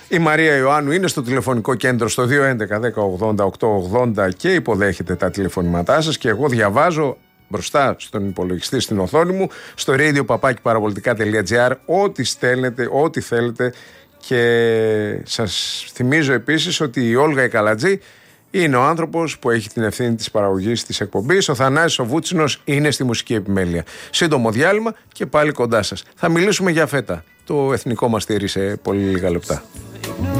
Η Μαρία Ιωάννου είναι στο τηλεφωνικό κέντρο στο 211-1080-880 και υποδέχεται τα τηλεφωνήματά σας και εγώ διαβάζω μπροστά στον υπολογιστή στην οθόνη μου στο radio@parapolitica.gr ό,τι στέλνετε, ό,τι θέλετε. Και σας θυμίζω επίσης ότι η Όλγα Ικαλατζή είναι ο άνθρωπος που έχει την ευθύνη της παραγωγής της εκπομπής. Ο Θανάσης ο Βούτσινος είναι στη μουσική επιμέλεια. Σύντομο διάλειμμα και πάλι κοντά σας. Θα μιλήσουμε για φέτα, το εθνικό μας τύρι, σε πολύ λίγα λεπτά.